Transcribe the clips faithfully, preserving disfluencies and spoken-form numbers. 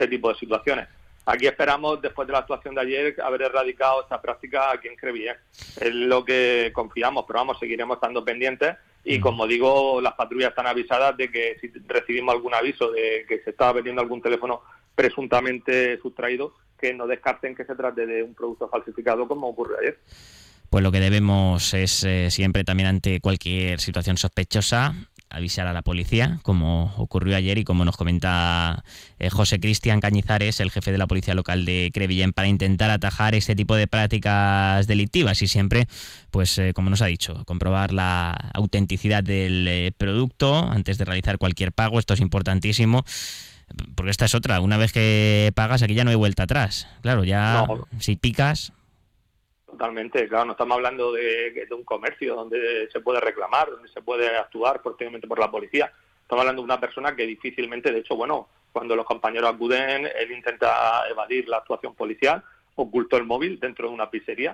este tipo de situaciones. Aquí esperamos, después de la actuación de ayer, haber erradicado esta práctica aquí en Crevillent. Es lo que confiamos, pero vamos, seguiremos estando pendientes y, como digo, las patrullas están avisadas de que si recibimos algún aviso de que se estaba vendiendo algún teléfono presuntamente sustraído, que no descarten que se trate de un producto falsificado como ocurrió ayer. Pues lo que debemos es eh, siempre también ante cualquier situación sospechosa avisar a la policía, como ocurrió ayer y como nos comenta eh, José Cristian Cañizares, el jefe de la policía local de Crevillent, para intentar atajar este tipo de prácticas delictivas y siempre, pues eh, como nos ha dicho, comprobar la autenticidad del eh, producto antes de realizar cualquier pago. Esto es importantísimo, porque esta es otra, una vez que pagas aquí ya no hay vuelta atrás. Claro, ya No. si picas... Totalmente, claro, no estamos hablando de, de un comercio donde se puede reclamar, donde se puede actuar posteriormente por la policía. Estamos hablando de una persona que difícilmente, de hecho, bueno, cuando los compañeros acuden, él intenta evadir la actuación policial, ocultó el móvil dentro de una pizzería,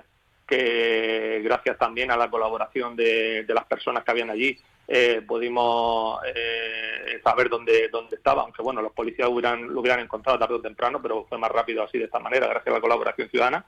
que gracias también a la colaboración de, de las personas que habían allí, eh, pudimos eh, saber dónde, dónde estaba, aunque bueno, los policías hubieran, lo hubieran encontrado tarde o temprano, pero fue más rápido así de esta manera, gracias a la colaboración ciudadana.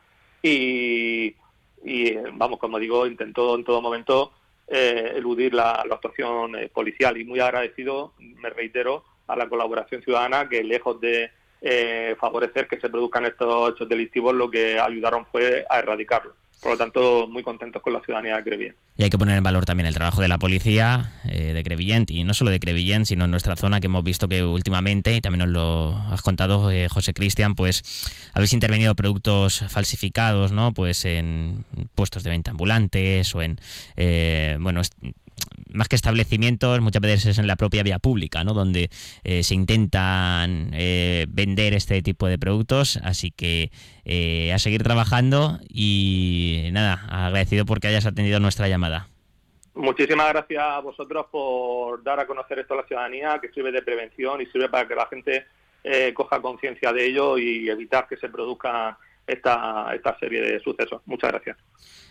Y, y vamos, como digo, intentó en todo momento eh, eludir la, la actuación eh, policial, y muy agradecido, me reitero, a la colaboración ciudadana, que lejos de eh, favorecer que se produzcan estos hechos delictivos, lo que ayudaron fue a erradicarlos. Por lo tanto, muy contentos con la ciudadanía de Crevillent. Y hay que poner en valor también el trabajo de la policía eh, de Crevillent, y no solo de Crevillent, sino en nuestra zona, que hemos visto que últimamente, y también nos lo has contado, eh, José Cristian, pues habéis intervenido productos falsificados, ¿no? Pues en puestos de venta ambulantes o en, eh, bueno, más que establecimientos, muchas veces es en la propia vía pública, ¿no? Donde eh, se intentan eh, vender este tipo de productos. Así que eh, a seguir trabajando y nada, agradecido porque hayas atendido nuestra llamada. Muchísimas gracias a vosotros por dar a conocer esto a la ciudadanía, que sirve de prevención y sirve para que la gente eh, coja conciencia de ello y evitar que se produzca esta, esta serie de sucesos. Muchas gracias.